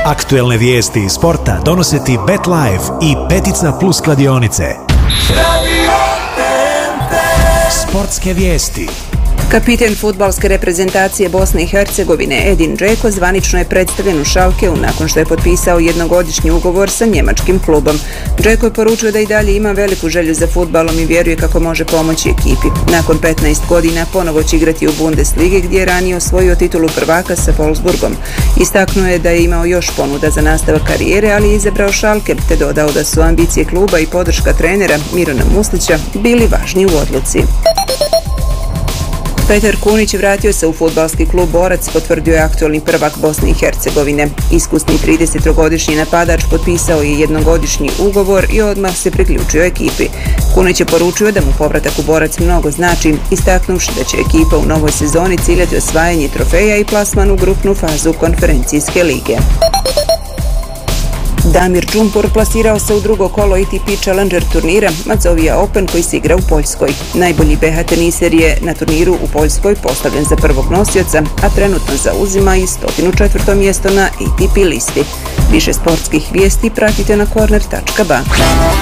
Aktuelne vijesti iz sporta donose ti BetLife i Petica Plus kladionice. Sportske vijesti. Kapiten fudbalske reprezentacije Bosne i Hercegovine Edin Džeko zvanično je predstavljen u Schalkeu nakon što je potpisao jednogodišnji ugovor sa njemačkim klubom. Džeko je poručio da i dalje ima veliku želju za fudbalom i vjeruje kako može pomoći ekipi. Nakon 15 godina ponovo će igrati u Bundesligi gdje je ranije osvojio titulu prvaka sa Wolfsburgom. Istaknuo je da je imao još ponuda za nastavak karijere, ali je izabrao Schalke, te dodao da su ambicije kluba i podrška trenera Mirona Muslića bili važni u odluci. Petar Kunić vratio se u fudbalski klub Borac, potvrdio je aktualni prvak Bosne i Hercegovine. Iskusni 30-godišnji napadač potpisao je jednogodišnji ugovor i odmah se priključio ekipi. Kunić je poručio da mu povratak u Borac mnogo znači, istaknuvši da će ekipa u novoj sezoni ciljati osvajanje trofeja i plasman u grupnu fazu konferencijske lige. Damir Džumpur plasirao se u drugo kolo ATP Challenger turnira Mazovija Open koji se igra u Poljskoj. Najbolji BH teniser je na turniru u Poljskoj postavljen za prvog nosioca, a trenutno zauzima i 104. mjesto na ATP listi. Više sportskih vijesti pratite na corner.ba.